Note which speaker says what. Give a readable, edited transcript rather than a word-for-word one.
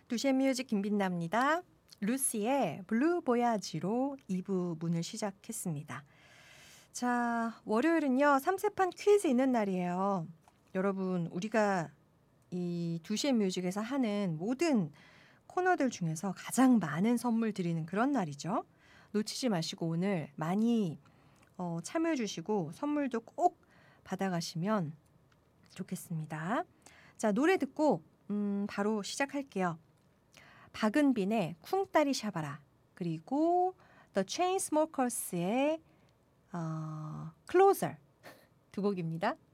Speaker 1: 두시의 뮤직 김빛나입니다. 루시의 블루 보야지로 2부 문을 시작했습니다. 자, 월요일은요. 3세판 퀴즈 있는 날이에요. 여러분, 우리가 이 두시의 뮤직에서 하는 모든 코너들 중에서 가장 많은 선물 드리는 그런 날이죠. 놓치지 마시고 오늘 많이 참여해 주시고 선물도 꼭 받아가시면 좋겠습니다. 자, 노래 듣고 바로 시작할게요. 박은빈의 쿵따리 샤바라, 그리고 The Chainsmokers의 Closer 두 곡입니다.